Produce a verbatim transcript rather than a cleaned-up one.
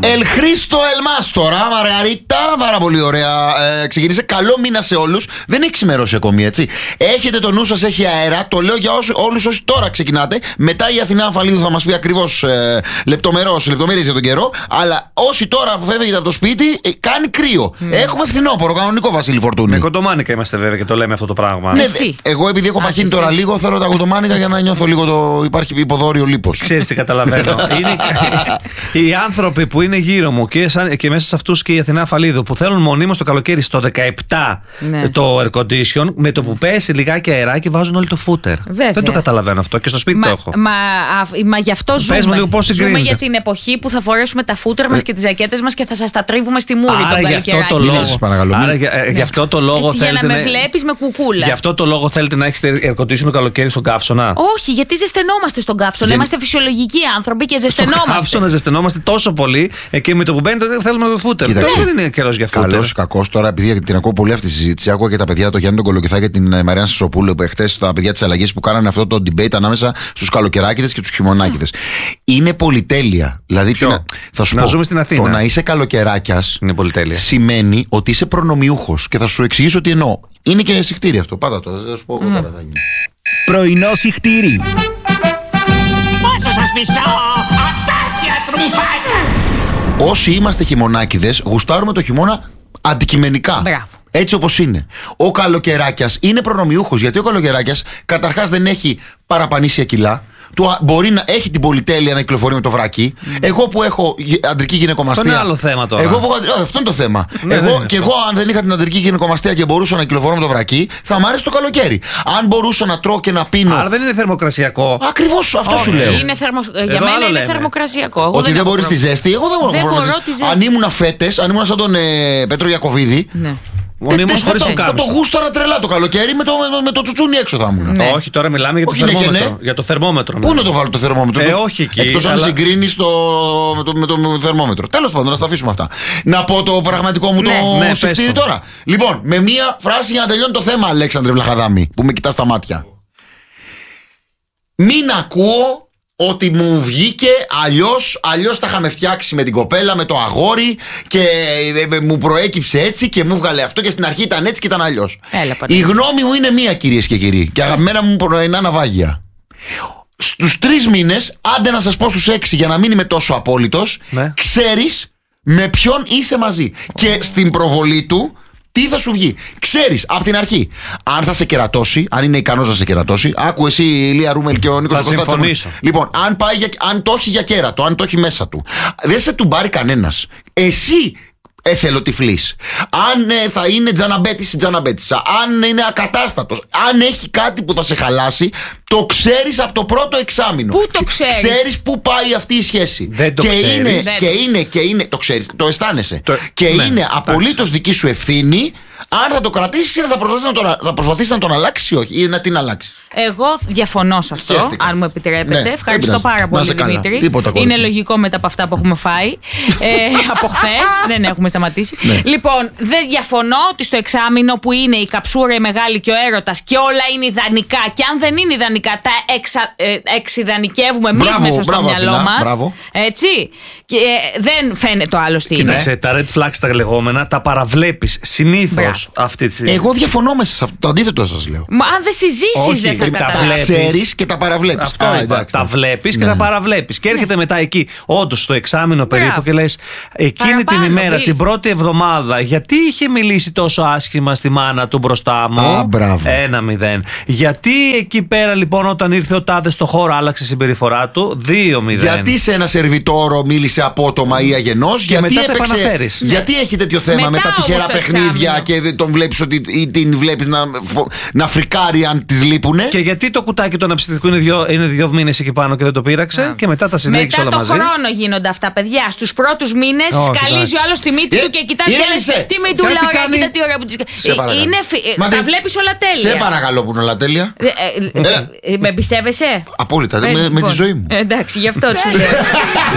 El Χρήστο Ελμάς τώρα, Μαργαρίτα, πάρα πολύ ωραία. Ε, ξεκίνησε. Καλό μήνα σε όλους. Δεν έχει ξημερώσει ακόμη, έτσι. Έχετε το νου σας, έχει αέρα. Το λέω για όλους όσοι τώρα ξεκινάτε. Μετά η Αθηνά Αφαλίδου θα μας πει ακριβώς ε, λεπτομερώς, λεπτομέρειες για τον καιρό. Αλλά όσοι τώρα φεύγετε από το σπίτι, ε, κάνει κρύο. Mm. Έχουμε φθινόπωρο, κανονικό, Βασίλη Φορτούνη. Με κοντομάνικα είμαστε βέβαια και το λέμε αυτό το πράγμα. Ναι, εσύ. Εγώ επειδή έχω παχύνει τώρα λίγο, θέλω τα κοντομάνικα για να νιώθω λίγο το. Υπάρχει υποδόριο λίπος. Ξέρεις τι καταλαβαίνω. Είναι οι άνθρωποι που είναι γύρω μου και, σαν, και μέσα σε αυτούς και η Αθηνά Αφαλίδου που θέλουν μονίμως το καλοκαίρι στο δεκαεπτά ναι. το air condition, με το που πέσει λιγάκι αεράκι βάζουν όλοι το φούτερ. Βέβαια. Δεν το καταλαβαίνω αυτό και στο σπίτι μα, το έχω. Μα, α, μα γι' αυτό Πες ζούμε. Μου λίγο πώς ζούμε για την εποχή που θα φορέσουμε τα φούτερ μας και τις ζακέτες μας και θα σας τα τρίβουμε στη μούρη άρα, τον καλοκαιράκι. Άρα για, ναι. γι' αυτό το λόγο έτσι, θέλετε. Για να με βλέπεις με κουκούλα. Γι' αυτό το λόγο θέλετε να έχετε air condition το καλοκαίρι στον καύσωνα. Όχι, γιατί ζεσθενόμαστε στον καύσωνα. Για... Είμαστε φυσιολογικοί άνθρωποι και ζεσθενόμαστε. Στον καύσωνα ζεσθενόμαστε τόσο πολύ και με το που μπαίνει τότε θέλουμε το φούτερ. Τώρα δεν είναι καιρός για φούτερ. Καλός ή κακός τώρα, επειδή την ακούω πολύ αυτή τη συζήτηση. Άκουγα και τα παιδιά, το Γιάννη τον Κολοκυθά και την Μαριάννα Σισοπούλου, χτες τα παιδιά της Αλλαγής που κάνανε αυτό το debate ανάμεσα στους καλοκαιράκηδες και τους χειμωνάκηδες. Είναι πολυτέλεια. Δηλαδή, να, θα σου να πω, ζούμε στην Αθήνα. Το να είσαι καλοκαιράκιας σημαίνει ότι είσαι προνομιούχος. Και θα σου εξηγήσω τι εννοώ. Είναι και συχτήρι αυτό. Πάτα το. Θα σου πω εγώ τώρα θα γίνει. Πρωινό συχτήρι. Πόσο σας μισώ, απέσια στρουμφάκια. Όσοι είμαστε χειμωνάκηδες, γουστάρουμε το χειμώνα αντικειμενικά. Μπράβο. Έτσι όπως είναι. Ο καλοκαιράκιας είναι προνομιούχος, γιατί ο καλοκαιράκιας καταρχάς δεν έχει παραπανήσια κιλά. Του μπορεί να έχει την πολυτέλεια να κυκλοφορεί με το βράκι. Mm. Εγώ που έχω αντρική γυναικομαστία. Αυτό είναι άλλο θέμα τώρα. Εγώ που, αυτό είναι το θέμα. Ναι, εγώ, και εγώ, αν δεν είχα την αντρική γυναικομαστία και μπορούσα να κυκλοφορώ με το βράκι, θα μ' άρεσε το καλοκαίρι. Αν μπορούσα να τρώω και να πίνω. Άρα δεν είναι θερμοκρασιακό. Ακριβώς αυτό oh, σου λέω. Είναι θερμο... Για μένα είναι λέμε. θερμοκρασιακό. Εγώ ότι δεν, δεν μπορεί τη ζέστη. Εγώ δεν μπορώ. Αν ήμουν φέτες, αν ήμουν σαν τον ε, Πέτρο Ιακωβίδη. Ναι. Μονίμως χωρίς το κάμισο. Θα το γούσταρα τρελά το καλοκαίρι με το, με, με το τσουτσούνι έξω θα ήμουν. Ναι. Όχι, τώρα μιλάμε για το όχι, θερμόμετρο. Ναι. Για το θερμόμετρο. Πού να το βάλω το θερμόμετρο. Ε, όχι εκεί. Εκτός αλλά... αν συγκρίνεις το, με, το, με το θερμόμετρο. Τέλος πάντων, να τα αφήσουμε αυτά. Να πω το πραγματικό μου ναι, το ναι, συχτήρι τώρα. Λοιπόν, με μία φράση για να τελειώνει το θέμα, Αλέξανδρε Βλαχαδάμη, που με κοιτάς στα μάτια. Μην ακούω ότι μου βγήκε αλλιώς, αλλιώς τα είχαμε φτιάξει με την κοπέλα, με το αγόρι και μου προέκυψε έτσι και μου βγάλε αυτό και στην αρχή ήταν έτσι και ήταν αλλιώς. Η γνώμη μου είναι μία, κυρίες και κύριοι, και αγαπημένα μου πρωινά ναυάγια. Στους τρεις μήνες, άντε να σας πω στους έξι για να μην είμαι τόσο απόλυτος, ναι. Ξέρεις με ποιον είσαι μαζί. Oh. Και στην προβολή του τι θα σου βγει. Ξέρεις από την αρχή αν θα σε κερατώσει, αν είναι ικανός να σε κερατώσει. Άκου εσύ η Ηλία Ρούμελ και ο Νίκος Κωνσταντίνος. Λοιπόν, αν, πάει για, αν το έχει για κέρατο, αν το έχει μέσα του, δεν σε του μπάρει κανένας. Εσύ εθελοτυφλής. Αν ε, θα είναι τζαναμπέτης ή τζαναμπέτησα, αν είναι ακατάστατος, αν έχει κάτι που θα σε χαλάσει, το ξέρεις από το πρώτο εξάμηνο. Πού το ξέρεις? Ξέρεις πού πάει αυτή η σχέση. Δεν το και ξέρεις. Είναι, Δεν... και είναι, και είναι, το ξέρεις, το αισθάνεσαι. Το... Και ναι, είναι απολύτως δική σου ευθύνη αν θα το κρατήσεις ή θα προσπαθήσεις να τον, θα προσπαθήσεις να τον αλλάξεις ή όχι, ή να την αλλάξεις. Εγώ διαφωνώ σε αυτό, Χαίστηκα. αν μου επιτρέπετε. Ναι, ευχαριστώ πάρα πολύ, Δημήτρη. Τίποτα, είναι λογικό μετά από αυτά που έχουμε φάει ε, από χθες. Δεν έχουμε σταματήσει. Ναι. Λοιπόν, δεν διαφωνώ ότι στο εξάμηνο που είναι η καψούρα, η μεγάλη και ο έρωτας και όλα είναι ιδανικά, και αν δεν είναι ιδανικά, τα εξα, ε, εξειδανικεύουμε εμείς μέσα στο μπράβο, μυαλό Αθηνά, μας. Μπράβο. Έτσι. Και ε, δεν φαίνεται το άλλο τι είναι. Κοίταξε, τα red flags τα λεγόμενα τα παραβλέπεις συνήθως αυτή τη στιγμή. Εγώ διαφωνώ μέσα σε αυτό. Το αντίθετο σας λέω. Μα αν δεν συζήσεις δεν θα καταλάβεις. Ξέρεις και τα παραβλέπεις. Αυτό Α, εντάξει, τα βλέπεις και ναι. τα παραβλέπεις. Και έρχεται ναι. μετά εκεί, όντως στο εξάμηνο περίπου, και λες εκείνη Παραπάνω, την ημέρα, μπήλ. την πρώτη εβδομάδα, γιατί είχε μιλήσει τόσο άσχημα στη μάνα του μπροστά μου. Α, μπράβο. Ένα μηδέν. Γιατί εκεί πέρα λοιπόν όταν ήρθε ο τάδε στο χώρο άλλαξε συμπεριφορά του. Δύο μηδέν. Γιατί σε ένα σερβιτόρο μίλησε απότομα ή αγενός. Και γιατί μετά έπαιξε, ναι. Γιατί έχει τέτοιο θέμα μετά με τα τυχερά παιχνίδια και δεν τον βλέπεις ότι ή την βλέπεις να, να φρικάρει αν τις λείπουνε. Και γιατί το κουτάκι του αναψυκτικού είναι δύο, είναι δύο μήνες εκεί πάνω και δεν το πήραξε. Yeah. Και μετά τα συνέχισε όλα μαζί. Μετά το χρόνο γίνονται αυτά, παιδιά. Στους πρώτους μήνες oh, σκαλίζει ο άλλος τη μύτη ε, του και κοιτάς και λες τι μυτούλα, ωραία, κοίτα τι ωραία που της κάνει. Τα βλέπεις όλα τέλεια. Σε παρακαλώ που είναι όλα τέλεια. Με εμπιστεύεσαι? Απόλυτα, με τη ζωή μου. Εντάξει, γι' αυτό σου λέω.